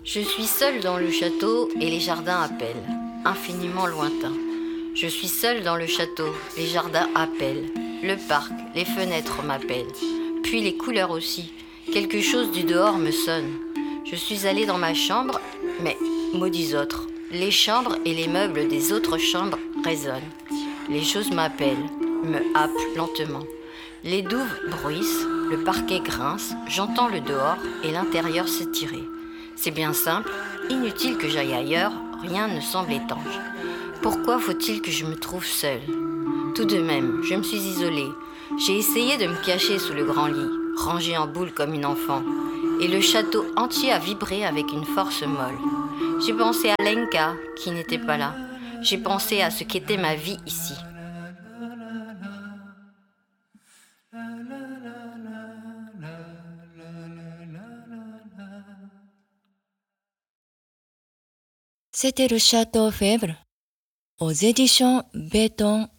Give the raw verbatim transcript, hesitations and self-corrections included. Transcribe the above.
Je suis seule dans le château et les jardins appellent, infiniment lointains. Je suis seule dans le château, les jardins appellent, le parc, les fenêtres m'appellent. Puis les couleurs aussi, quelque chose du dehors me sonne. Je suis allée dans ma chambre, mais, maudits autres, les chambres et les meubles des autres chambres résonnent. Les choses m'appellent, me happent lentement. Les douves bruissent, le parquet grince, j'entends le dehors et l'intérieur s'étirer. C'est bien simple, inutile que j'aille ailleurs, rien ne semble étanche. Pourquoi faut-il que je me trouve seule ? Tout de même, je me suis isolée. J'ai essayé de me cacher sous le grand lit, rangée en boule comme une enfant. Et le château entier a vibré avec une force molle. J'ai pensé à Lenka, qui n'était pas là. J'ai pensé à ce qu'était ma vie ici. C'était le Château Fèvre aux éditions Béton